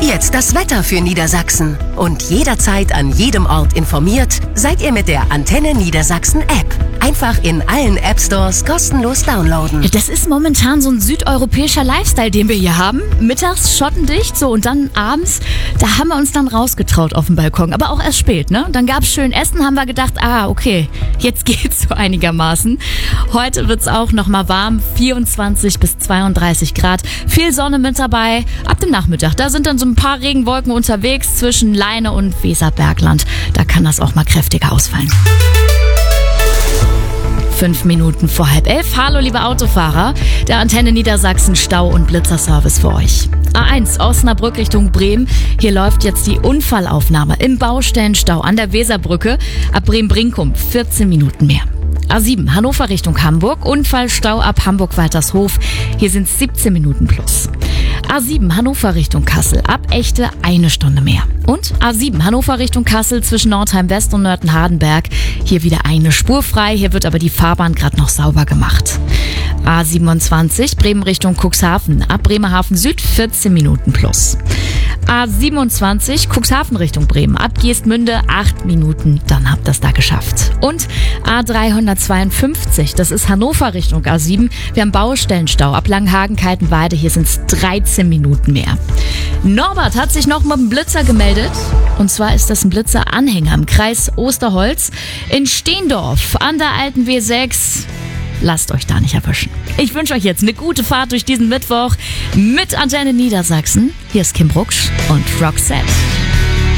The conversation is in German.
Jetzt das Wetter für Niedersachsen. Und jederzeit an jedem Ort informiert seid ihr mit der Antenne Niedersachsen App. Einfach in allen App-Stores kostenlos downloaden. Das ist momentan so ein südeuropäischer Lifestyle, den wir hier haben. Mittags schottendicht, so, und dann abends, da haben wir uns dann rausgetraut auf dem Balkon. Aber auch erst spät, ne? Dann gab's schön Essen, haben wir gedacht, okay, jetzt geht's so einigermaßen. Heute wird's auch nochmal warm, 24 bis 32 Grad. Viel Sonne mit dabei. Ab dem Nachmittag, da sind dann so ein paar Regenwolken unterwegs zwischen Leine und Weserbergland. Da kann das auch mal kräftiger ausfallen. 5 Minuten vor 10:30. Hallo, liebe Autofahrer. Der Antenne Niedersachsen Stau- und Blitzerservice für euch. A1 Osnabrück Richtung Bremen. Hier läuft jetzt die Unfallaufnahme im Baustellenstau an der Weserbrücke. Ab Bremen-Brinkum 14 Minuten mehr. A7 Hannover Richtung Hamburg. Unfallstau ab Hamburg-Waltershof. Hier sind es 17 Minuten plus. A7 Hannover Richtung Kassel. Ab Echte 1 Stunde mehr. Und A7 Hannover Richtung Kassel zwischen Nordheim West und Nörten-Hardenberg. Hier wieder eine Spur frei. Hier wird aber die Fahrbahn gerade noch sauber gemacht. A27 Bremen Richtung Cuxhaven. Ab Bremerhaven Süd 14 Minuten plus. A27 Cuxhaven Richtung Bremen. Ab Geestmünde 8 Minuten. Dann habt ihr es da geschafft. Und A352. Das ist Hannover Richtung A7. Wir haben Baustellenstau. Ab Langhagen-Kaltenweide. Hier sind es 13 Minuten mehr. Norbert hat sich noch mit einem Blitzer gemeldet. Und zwar ist das ein Blitzeranhänger im Kreis Osterholz in Steendorf an der alten W6. Lasst euch da nicht erwischen. Ich wünsche euch jetzt eine gute Fahrt durch diesen Mittwoch mit Antenne Niedersachsen. Hier ist Kim Brucksch und Roxette.